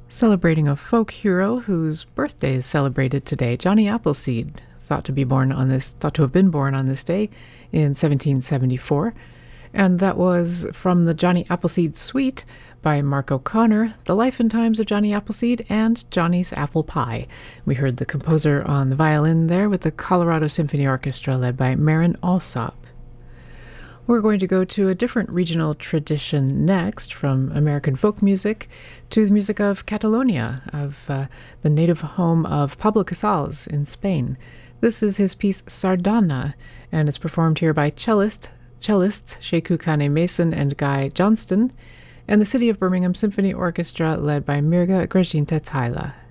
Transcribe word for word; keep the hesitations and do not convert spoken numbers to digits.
Celebrating a folk hero whose birthday is celebrated today, Johnny Appleseed, thought to be born on this, thought to have been born on this day in seventeen seventy-four, and that was from the Johnny Appleseed Suite by Mark O'Connor, The Life and Times of Johnny Appleseed, and Johnny's Apple Pie. We heard the composer on the violin there with the Colorado Symphony Orchestra led by Marin Alsop. We're going to go to a different regional tradition next, from American folk music to the music of Catalonia, of uh, the native home of Pablo Casals in Spain. This is his piece Sardana, and it's performed here by cellist, cellists Sheku Kane Mason and Guy Johnston, and the City of Birmingham Symphony Orchestra led by Mirga Grażyna Tyla.